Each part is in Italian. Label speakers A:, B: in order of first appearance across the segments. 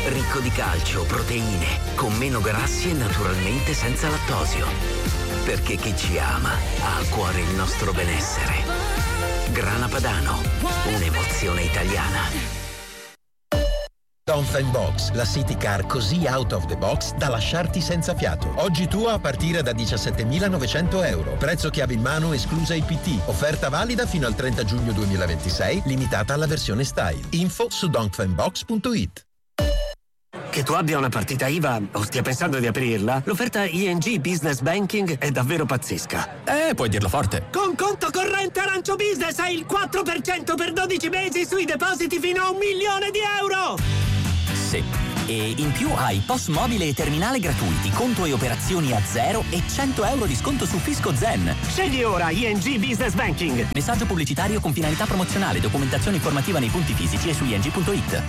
A: ricco di calcio, proteine, con meno grassi e naturalmente senza lattosio. Perché chi ci ama ha a cuore il nostro benessere. Grana Padano, un'emozione italiana.
B: Dongfeng Box, la city car così out of the box da lasciarti senza fiato. Oggi tua a partire da 17.900 euro. Prezzo chiave in mano esclusa IPT. Offerta valida fino al 30 giugno 2026, limitata alla versione style. Info su dongfengbox.it.
C: Che tu abbia una partita IVA o stia pensando di aprirla, l'offerta ING Business Banking è davvero pazzesca.
D: Puoi dirlo forte.
C: Con conto corrente Arancio Business hai il 4% per 12 mesi sui depositi fino a €1 milione.
D: Sì. E in più hai POS mobile e terminale gratuiti, conto e operazioni a zero e €100 di sconto su Fisco Zen.
C: Scegli ora ING Business Banking.
D: Messaggio pubblicitario con finalità promozionale, documentazione informativa nei punti fisici e su ing.it.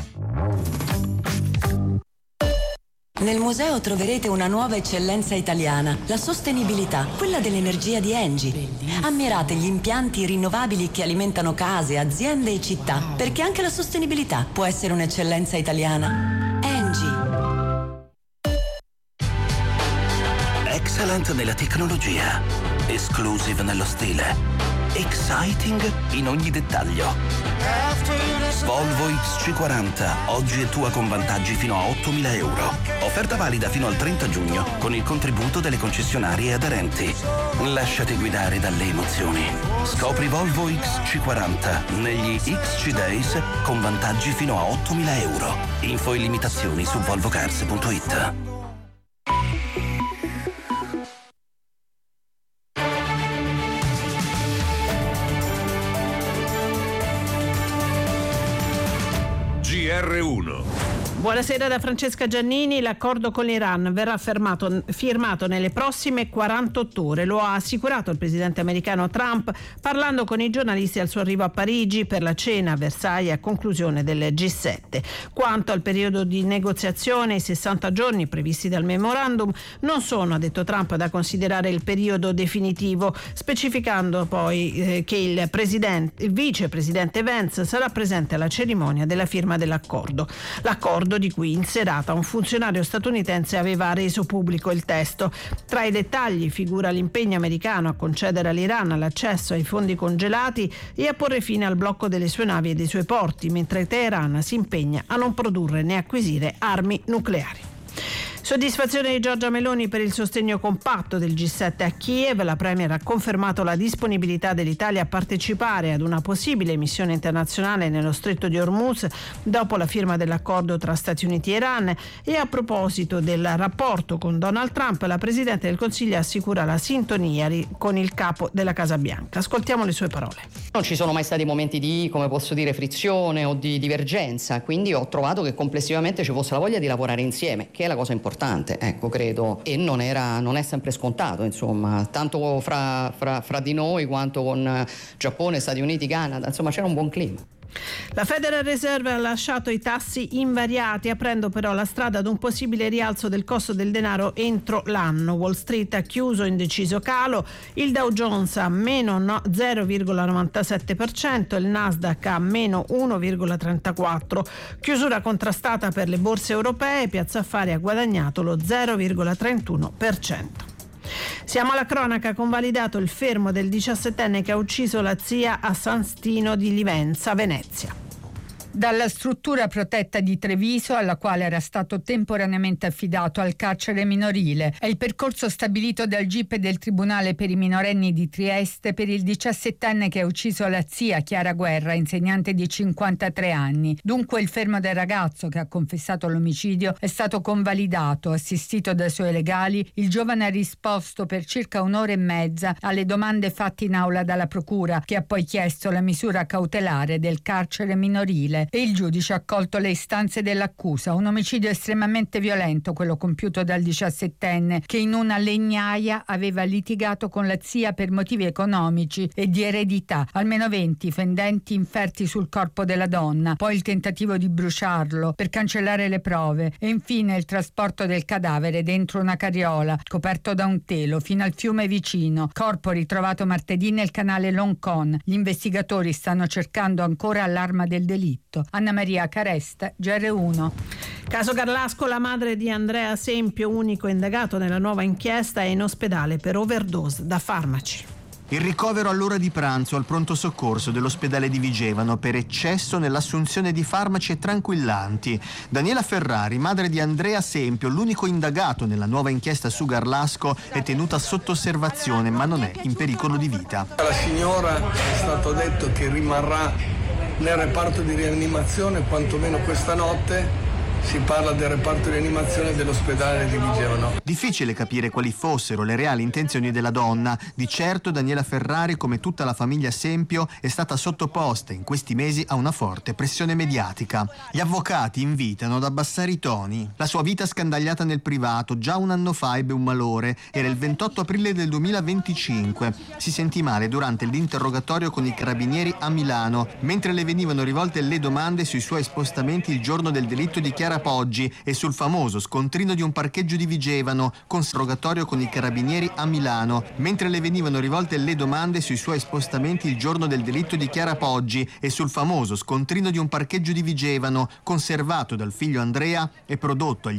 E: Nel museo troverete una nuova eccellenza italiana, la sostenibilità, quella dell'energia di Engie. Ammirate gli impianti rinnovabili che alimentano case, aziende e città, perché anche la sostenibilità può essere un'eccellenza italiana. Engie.
F: Excellent nella tecnologia, exclusive nello stile, exciting in ogni dettaglio. Volvo XC40, oggi è tua con vantaggi fino a €8.000. Offerta valida fino al 30 giugno con il contributo delle concessionarie aderenti. Lasciati guidare dalle emozioni. Scopri Volvo XC40 negli XC Days con vantaggi fino a €8.000. Info e limitazioni su volvocars.it.
G: GR1.
H: Buonasera da Francesca Giannini. L'accordo con l'Iran verrà firmato nelle prossime 48 ore. Lo ha assicurato il presidente americano Trump parlando con i giornalisti al suo arrivo a Parigi per la cena a Versailles a conclusione del G7. Quanto al periodo di negoziazione, i 60 giorni previsti dal memorandum non sono, ha detto Trump, da considerare il periodo definitivo, specificando poi che il vicepresidente Vance sarà presente alla cerimonia della firma dell'accordo. L'accordo di cui in serata un funzionario statunitense aveva reso pubblico il testo. Tra i dettagli figura l'impegno americano a concedere all'Iran l'accesso ai fondi congelati e a porre fine al blocco delle sue navi e dei suoi porti, mentre Teheran si impegna a non produrre né acquisire armi nucleari. Soddisfazione di Giorgia Meloni per il sostegno compatto del G7 a Kiev. La Premier ha confermato la disponibilità dell'Italia a partecipare ad una possibile missione internazionale nello stretto di Hormuz dopo la firma dell'accordo tra Stati Uniti e Iran. E a proposito del rapporto con Donald Trump, la Presidente del Consiglio assicura la sintonia con il capo della Casa Bianca. Ascoltiamo le sue parole.
I: Non ci sono mai stati momenti di, come posso dire, frizione o di divergenza, quindi ho trovato che complessivamente ci fosse la voglia di lavorare insieme, che è la cosa importante, ecco, credo, e non è sempre scontato, insomma, tanto fra di noi quanto con Giappone, Stati Uniti, Canada, insomma c'era un buon clima.
H: La Federal Reserve ha lasciato i tassi invariati, aprendo però la strada ad un possibile rialzo del costo del denaro entro l'anno. Wall Street ha chiuso in deciso calo, il Dow Jones a meno 0,97%, il Nasdaq a meno 1,34%. Chiusura contrastata per le borse europee, Piazza Affari ha guadagnato lo 0,31%. Siamo alla cronaca, convalidato il fermo del 17enne che ha ucciso la zia a San Stino di Livenza, Venezia.
J: Dalla struttura protetta di Treviso, alla quale era stato temporaneamente affidato al carcere minorile, è il percorso stabilito dal GIP del Tribunale per i minorenni di Trieste per il 17enne che ha ucciso la zia Chiara Guerra, insegnante di 53 anni. Dunque il fermo del ragazzo che ha confessato l'omicidio è stato convalidato. Assistito dai suoi legali, il giovane ha risposto per circa un'ora e mezza alle domande fatte in aula dalla procura, che ha poi chiesto la misura cautelare del carcere minorile. E il giudice ha accolto le istanze dell'accusa. Un omicidio estremamente violento, quello compiuto dal 17enne, che in una legnaia aveva litigato con la zia per motivi economici e di eredità. Almeno 20 fendenti inferti sul corpo della donna, poi il tentativo di bruciarlo per cancellare le prove e infine il trasporto del cadavere dentro una carriola coperto da un telo fino al fiume vicino. Corpo ritrovato martedì nel canale Loncon. Gli investigatori stanno cercando ancora l'arma del delitto. Anna Maria Caresta, GR1.
H: Caso Garlasco, la madre di Andrea Sempio, unico indagato nella nuova inchiesta, è in ospedale per overdose da farmaci.
G: Il ricovero all'ora di pranzo al pronto soccorso dell'ospedale di Vigevano per eccesso nell'assunzione di farmaci e tranquillanti. Daniela Ferrari, madre di Andrea Sempio, l'unico indagato nella nuova inchiesta su Garlasco, è tenuta sotto osservazione ma non è in pericolo di vita.
K: La signora è stato detto che rimarrà nel reparto di rianimazione quantomeno questa notte. Si parla del reparto di rianimazione dell'ospedale di Vigevano.
G: Difficile capire quali fossero le reali intenzioni della donna. Di certo Daniela Ferrari, come tutta la famiglia Sempio, è stata sottoposta in questi mesi a una forte pressione mediatica. Gli avvocati invitano ad abbassare i toni. La sua vita scandagliata nel privato già un anno fa ebbe un malore. Era il 28 aprile del 2025. Si sentì male durante l'interrogatorio con i carabinieri a Milano, mentre le venivano rivolte le domande sui suoi spostamenti il giorno del delitto di Chiara Poggi e sul famoso scontrino di un parcheggio di Vigevano, con interrogatorio con i carabinieri a Milano, mentre le venivano rivolte le domande sui suoi spostamenti il giorno del delitto di Chiara Poggi e sul famoso scontrino di un parcheggio di Vigevano, conservato dal figlio Andrea e prodotto agli